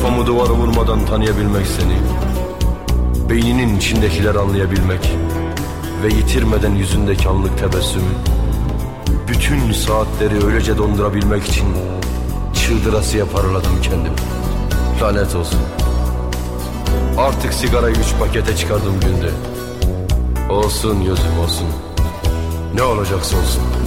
Kafamı duvara vurmadan tanıyabilmek seni, beyninin içindekileri anlayabilmek ve yitirmeden yüzündeki anlık tebessümü, bütün saatleri öylece dondurabilmek için çıldırasıya paraladım kendimi. Lanet olsun. Artık sigarayı 3 pakete çıkardım günde. Olsun gözüm olsun. Ne olacaksa olsun.